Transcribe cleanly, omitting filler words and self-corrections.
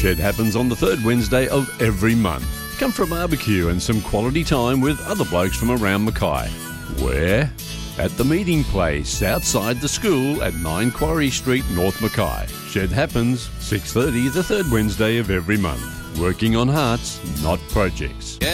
Shed happens on the third Wednesday of every month. Come for a barbecue and some quality time with other blokes from around Mackay. Where? At the meeting place outside the school at 9 Quarry Street, North Mackay. Shed happens 6:30 the third Wednesday of every month. Working on hearts, not projects.